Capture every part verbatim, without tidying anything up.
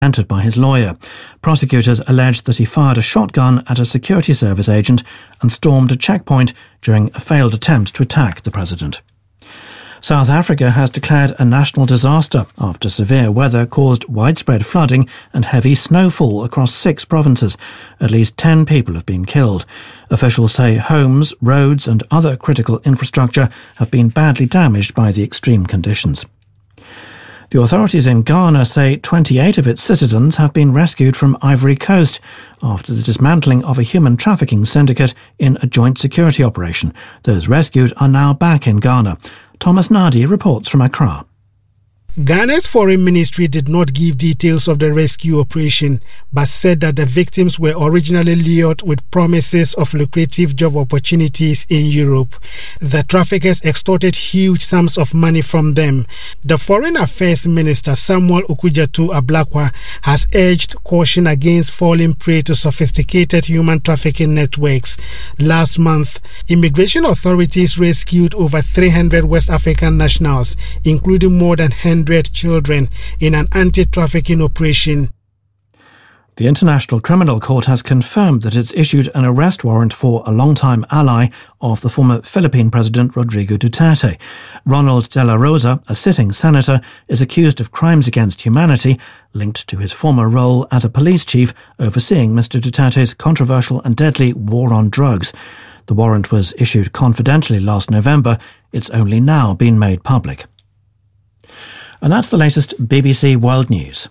entered by his lawyer. Prosecutors alleged that he fired a shotgun at a security service agent and stormed a checkpoint during a failed attempt to attack the president. South Africa has declared a national disaster after severe weather caused widespread flooding and heavy snowfall across six provinces. At least ten people have been killed. Officials say homes, roads and other critical infrastructure have been badly damaged by the extreme conditions. The authorities in Ghana say twenty-eight of its citizens have been rescued from Ivory Coast after the dismantling of a human trafficking syndicate in a joint security operation. Those rescued are now back in Ghana. Thomas Nadi reports from Accra. Ghana's foreign ministry did not give details of the rescue operation, but said that the victims were originally lured with promises of lucrative job opportunities in Europe. The traffickers extorted huge sums of money from them. The Foreign Affairs Minister Samuel Okudzeto Ablakwa has urged caution against falling prey to sophisticated human trafficking networks. Last month, immigration authorities rescued over three hundred West African nationals, including more than one hundred children, in an anti-trafficking operation. The International Criminal Court has confirmed that it's issued an arrest warrant for a longtime ally of the former Philippine President Rodrigo Duterte. Ronald De La Rosa, a sitting senator, is accused of crimes against humanity linked to his former role as a police chief overseeing Mister Duterte's controversial and deadly war on drugs. The warrant was issued confidentially last November. It's only now been made public. And that's the latest B B C World News.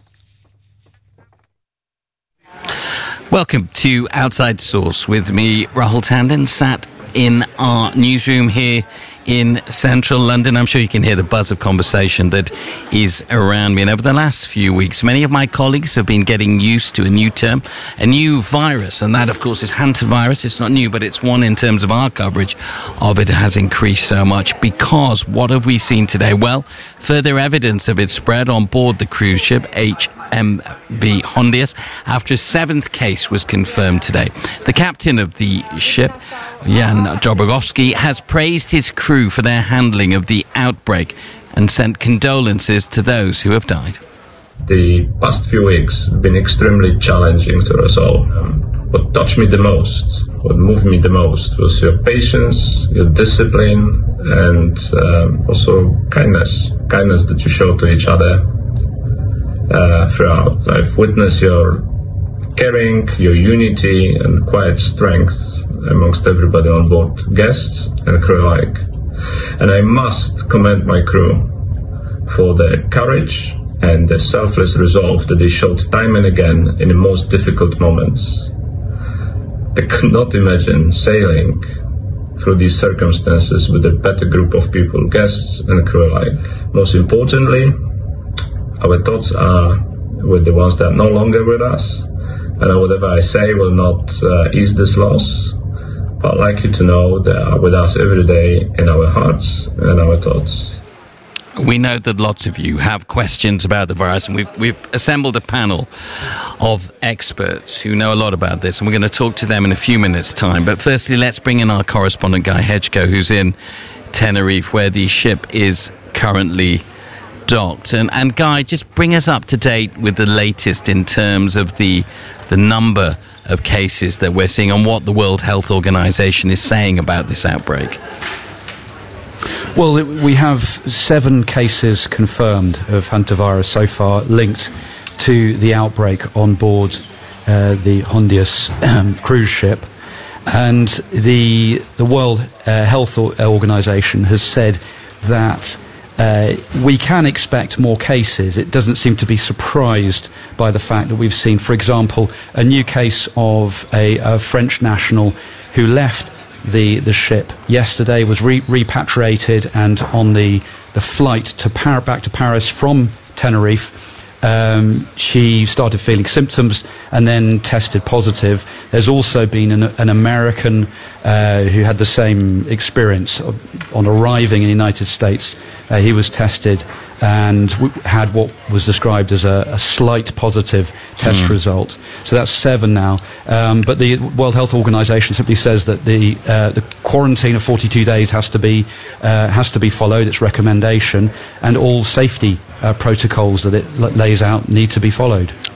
Welcome to Outside Source with me, Rahul Tandon, sat in our newsroom here in central London. I'm sure you can hear the buzz of conversation that is around me. And over the last few weeks, many of my colleagues have been getting used to a new term, a new virus. And that, of course, is hantavirus. It's not new, but it's one in terms of our coverage of it has increased so much. Because what have we seen today? Well, further evidence of its spread on board the cruise ship H M V Hondius after a seventh case was confirmed today. The captain of the ship, Jan Dobrogowski, has praised his crew for their handling of the outbreak and sent condolences to those who have died. The past few weeks have been extremely challenging to us all. Um, what touched me the most, what moved me the most, was your patience, your discipline, and um, also kindness, kindness that you show to each other uh, throughout. I've witnessed your caring, your unity, and quiet strength amongst everybody on board, guests and crew alike. And I must commend my crew for their courage and the selfless resolve that they showed time and again in the most difficult moments. I could not imagine sailing through these circumstances with a better group of people, guests and crew alike. Most importantly, our thoughts are with the ones that are no longer with us, and whatever I say will not uh, ease this loss. But I'd like you to know they are with us every day in our hearts and our thoughts. We know that lots of you have questions about the virus, and we've, we've assembled a panel of experts who know a lot about this, and we're going to talk to them in a few minutes' time. But firstly, let's bring in our correspondent, Guy Hedgecoe, who's in Tenerife, where the ship is currently docked. And, and Guy, just bring us up to date with the latest in terms of the the number of cases that we're seeing and what the World Health Organization is saying about this outbreak. Well, we have seven cases confirmed of hantavirus so far linked to the outbreak on board uh, the Hondius um, cruise ship. And the, the World uh, Health Organization has said that Uh, we can expect more cases. It doesn't seem to be surprised by the fact that we've seen, for example, a new case of a, a French national who left the, the ship yesterday, was re- repatriated, and on the, the flight to Par- back to Paris from Tenerife, Um, she started feeling symptoms and then tested positive. There's also been an, an American uh, who had the same experience on arriving in the United States. Uh, he was tested and w- had what was described as a, a slight positive test mm. result. So that's seven now. Um, but the World Health Organization simply says that the uh, the quarantine of forty-two days has to be uh, has to be followed. Its recommendation, and all safety uh, protocols that it l- lays out need to be followed.